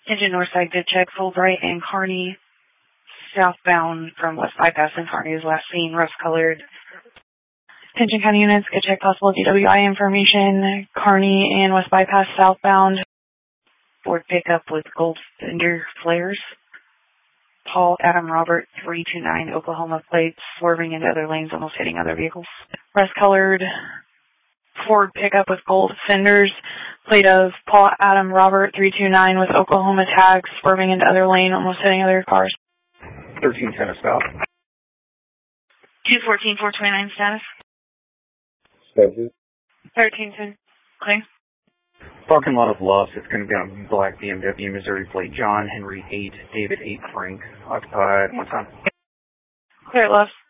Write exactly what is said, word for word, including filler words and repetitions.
Engine north side, good check. Fulbright and Kearney. Southbound from West Bypass and Kearney is last seen. Rust-colored. Attention County units, good check. Possible D W I information. Kearney and West Bypass southbound. Ford pickup with gold fender flares. Paul Adam Robert three two nine Oklahoma plates, swerving into other lanes, almost hitting other vehicles. Rust-colored Ford pickup with gold fenders. Plate of Paul Adam Robert three two nine with Oklahoma tags, swerving into other lane, almost hitting other cars. thirteen ten a stop. two fourteen four twenty-nine status. Status. thirteen ten. Clear. Parking lot of Loves. It's going to be on black B M W Missouri plate. John Henry eight, David eight, Frank. Occupied. One time. Clear, Loves.